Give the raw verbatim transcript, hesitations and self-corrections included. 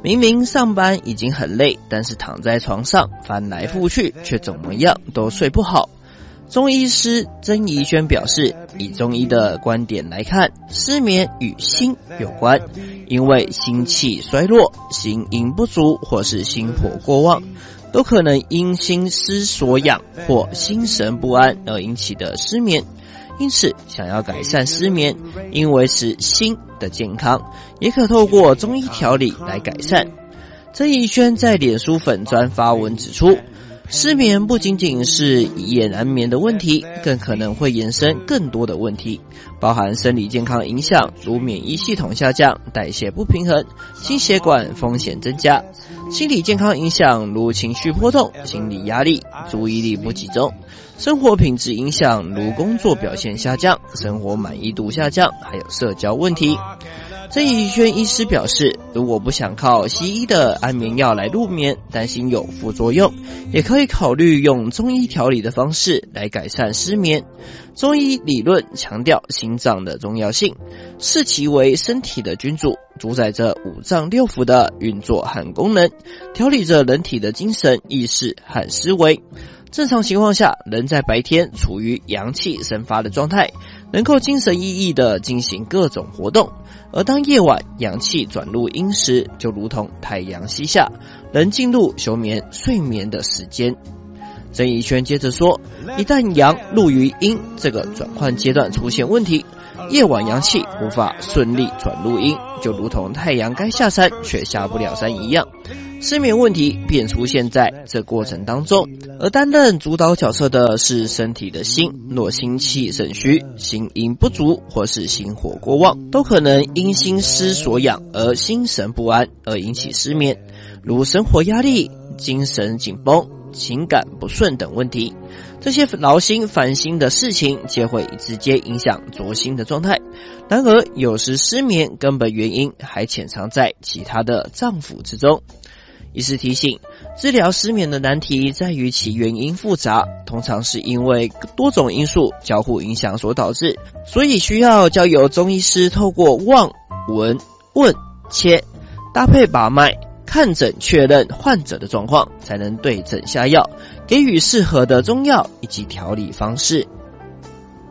明明上班已经很累，但是躺在床上翻来覆去，却怎么样都睡不好。中医师曾怡轩表示，以中医的观点来看，失眠与心有关，因为心气衰弱、心阴不足或是心火过旺，都可能因心失所养或心神不安而引起的失眠。因此，想要改善失眠，应维持心的健康，也可透过中医调理来改善。曾怡轩在脸书粉专发文指出，失眠不仅仅是一夜难眠的问题，更可能会衍生更多的问题，包含生理健康影响，如免疫系统下降、代谢不平衡、心血管风险增加；心理健康影响，如情绪波动、心理压力、注意力不集中；生活品质影响，如工作表现下降、生活满意度下降，还有社交问题。曾怡轩医师表示，如果不想靠西医的安眠药来入眠，担心有副作用，也可以考虑用中医调理的方式来改善失眠。中医理论强调心脏的重要性，视其为身体的君主，主宰着五脏六腑的运作和功能，调理着人体的精神、意识和思维。正常情况下，人在白天处于阳气生发的状态，能够精神奕奕地进行各种活动，而当夜晚阳气转入阴时，就如同太阳西下，人进入休眠睡眠的时间。曾怡轩接着说，一旦阳入于阴这个转换阶段出现问题，夜晚阳气无法顺利转入阴，就如同太阳该下山却下不了山一样，失眠问题便出现在这过程当中。而担任主导角色的是身体的心，若心气肾虚、心阴不足或是心火过旺，都可能因心失所养而心神不安而引起失眠，如生活压力、精神紧绷、情感不顺等问题。这些劳心烦心的事情皆会直接影响着心的状态。然而有时失眠根本原因还潜藏在其他的脏腑之中。医师提醒，治疗失眠的难题在于其原因复杂，通常是因为多种因素交互影响所导致，所以需要交由中医师透过望、闻、问、切搭配把脉看诊确认患者的状况，才能对症下药，给予适合的中药以及调理方式。